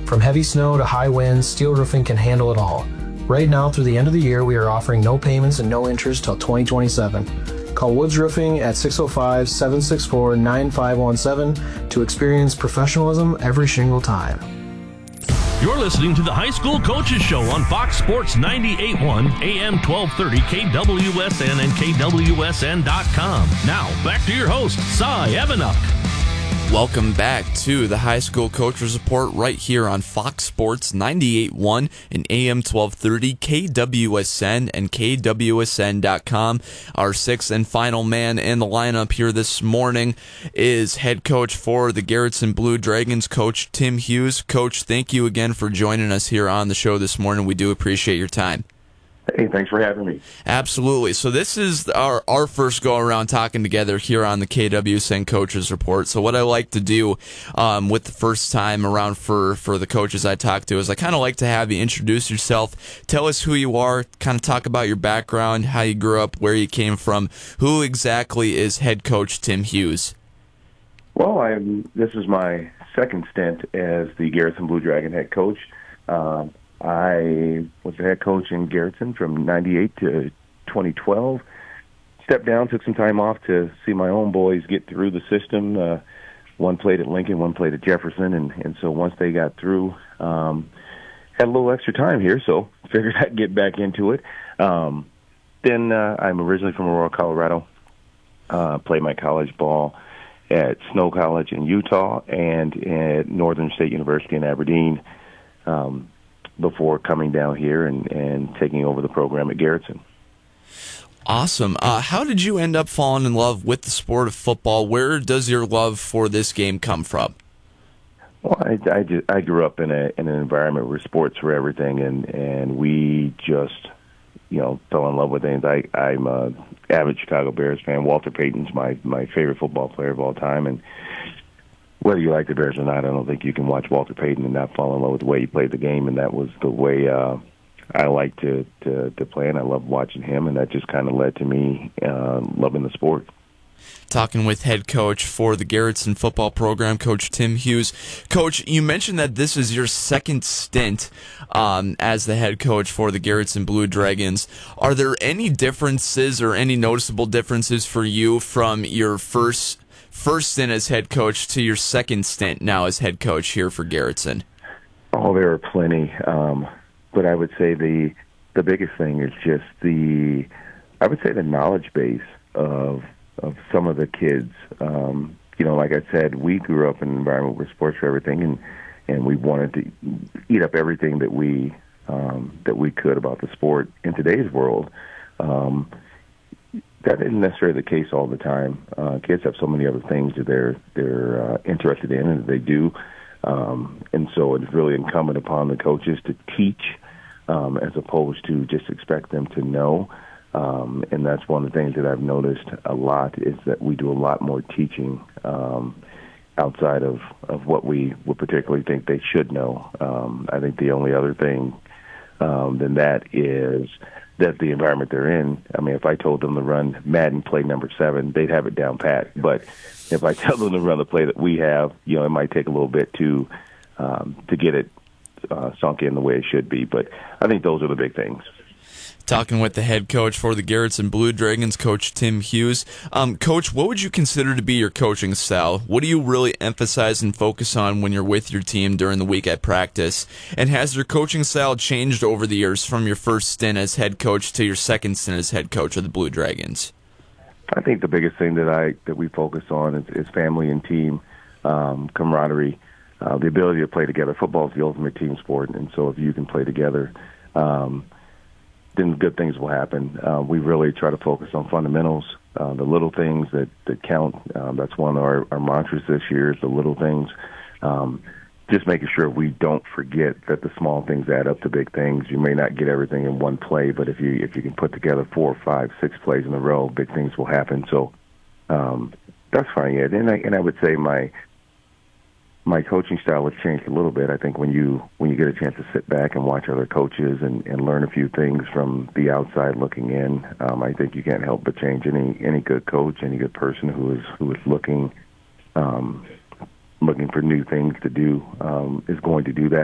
From heavy snow to high winds, Steel Roofing can handle it all. Right now, through the end of the year, we are offering no payments and no interest till 2027. Call Woods Roofing at 605-764-9517 to experience professionalism every single time. You're listening to the High School Coaches Show on Fox Sports 98.1 AM 1230 KWSN and KWSN.com. Now, back to your host, Cy Evanuk. Welcome back to the High School Coaches Report right here on Fox Sports 98.1 and AM 1230 KWSN and KWSN.com. Our sixth and final man in the lineup here this morning is head coach for the Garrettson Blue Dragons, Coach Tim Hughes. Coach, thank you again for joining us here on the show this morning. We do appreciate your time. Hey, thanks for having me. Absolutely. So this is our first go-around talking together here on the KWSN Coaches Report. So what I like to do with the first time around for the coaches I talk to is I kind of like to have you introduce yourself, tell us who you are, kind of talk about your background, how you grew up, where you came from. Who exactly is head coach Tim Hughes? Well, this is my second stint as the Garrettson Blue Dragon head coach. I was the head coach in Garrettson from 98 to 2012. Stepped down, took some time off to see my own boys get through the system. One played at Lincoln, one played at Jefferson, and so once they got through, had a little extra time here, so figured I'd get back into it. Then I'm originally from Aurora, Colorado. Played my college ball at Snow College in Utah and at Northern State University in Aberdeen. Before coming down here and taking over the program at Garrettson. Awesome. How did you end up falling in love with the sport of football? Where does your love for this game come from? Well, I grew up in an environment where sports were everything, and we just fell in love with things. I'm a avid Chicago Bears fan. Walter Payton's my favorite football player of all time, and whether you like the Bears or not, I don't think you can watch Walter Payton and not fall in love with the way he played the game, and that was the way I like to play, and I love watching him, and that just kind of led to me loving the sport. Talking with head coach for the Garrettson football program, Coach Tim Hughes. Coach, you mentioned that this is your second stint as the head coach for the Garrettson Blue Dragons. Are there any differences or any noticeable differences for you from your first stint as head coach to your second stint now as head coach here for Garrettson? Oh, there are plenty. But I would say the biggest thing is just the knowledge base of some of the kids. Like I said, we grew up in an environment where sports were everything, and we wanted to eat up everything that we could about the sport. In today's world, that isn't necessarily the case all the time. Kids have so many other things that they're interested in and that they do, and so it's really incumbent upon the coaches to teach as opposed to just expect them to know. And that's one of the things that I've noticed a lot is that we do a lot more teaching outside of what we would particularly think they should know. I think the only other thing than that is that the environment they're in. I mean, if I told them to run Madden play number 7, they'd have it down pat. But if I tell them to run the play that we have, it might take a little bit to get it sunk in the way it should be. But I think those are the big things. Talking with the head coach for the Garrettson Blue Dragons, Coach Tim Hughes. Coach, what would you consider to be your coaching style? What do you really emphasize and focus on when you're with your team during the week at practice? And has your coaching style changed over the years from your first stint as head coach to your second stint as head coach of the Blue Dragons? I think the biggest thing that we focus on is family and team camaraderie, the ability to play together. Football is the ultimate team sport, and so if you can play together, then good things will happen. We really try to focus on fundamentals, the little things that count. That's one of our mantras this year is the little things. Just making sure we don't forget that the small things add up to big things. You may not get everything in one play, but if you can put together 4, 5, 6 plays in a row, big things will happen. So that's fine. Yeah, and I would say my coaching style has changed a little bit. I think when you get a chance to sit back and watch other coaches and learn a few things from the outside looking in, I think you can't help but change. Any good coach, any good person who is looking for new things to do is going to do that.